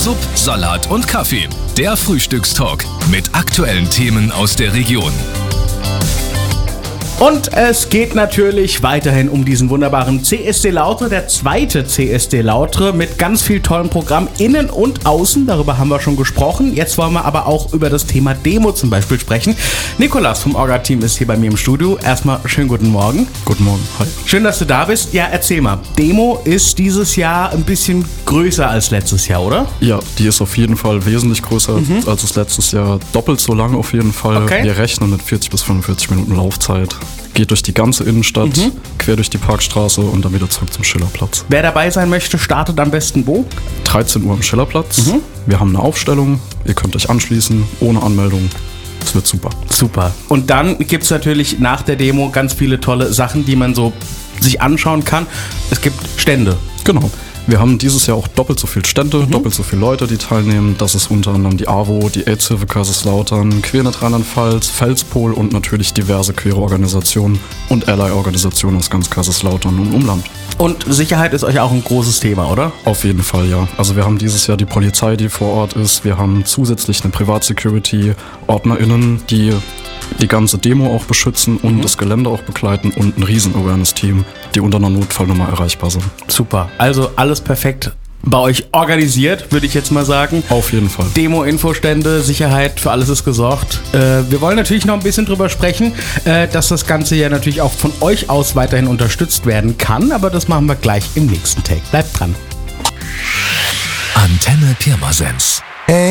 Sub, Salat und Kaffee. Der Frühstückstalk mit aktuellen Themen aus der Region. Und es geht natürlich weiterhin um diesen wunderbaren CSD Lautre, der zweite CSD Lautre mit ganz viel tollem Programm innen und außen. Darüber haben wir schon gesprochen. Jetzt wollen wir aber auch über das Thema Demo zum Beispiel sprechen. Nikolas vom Orga-Team ist hier bei mir im Studio. Erstmal schönen guten Morgen. Guten Morgen, hi. Schön, dass du da bist. Ja, erzähl mal. Demo ist dieses Jahr ein bisschen größer als letztes Jahr, oder? Ja, die ist auf jeden Fall wesentlich größer als das letztes Jahr. Doppelt so lang auf jeden Fall. Okay. Wir rechnen mit 40 bis 45 Minuten Laufzeit. Geht durch die ganze Innenstadt, quer durch die Parkstraße und dann wieder zurück zum Schillerplatz. Wer dabei sein möchte, startet am besten wo? 13 Uhr am Schillerplatz. Wir haben eine Aufstellung. Ihr könnt euch anschließen, ohne Anmeldung. Es wird super. Super. Und dann gibt es natürlich nach der Demo ganz viele tolle Sachen, die man so sich anschauen kann. Es gibt Stände. Genau. Wir haben dieses Jahr auch doppelt so viele Stände, doppelt so viele Leute, die teilnehmen. Das ist unter anderem die AWO, die AIDS-Hilfe Kaiserslautern, Quernet Rheinland-Pfalz, Felspol und natürlich diverse queere Organisationen und Ally-Organisationen aus ganz Kaiserslautern und Umland. Und Sicherheit ist euch auch ein großes Thema, oder? Auf jeden Fall, ja. Also wir haben dieses Jahr die Polizei, die vor Ort ist. Wir haben zusätzlich eine Privatsecurity, OrdnerInnen, die die ganze Demo auch beschützen und das Gelände auch begleiten und ein Riesen-Awareness-Team, die unter einer Notfallnummer erreichbar sind. Super. Also alles perfekt bei euch organisiert, würde ich jetzt mal sagen. Auf jeden Fall. Demo, Infostände, Sicherheit, für alles ist gesorgt. Wir wollen natürlich noch ein bisschen drüber sprechen, dass das Ganze ja natürlich auch von euch aus weiterhin unterstützt werden kann, aber das machen wir gleich im nächsten Take. Bleibt dran. Antenne Pirmasens.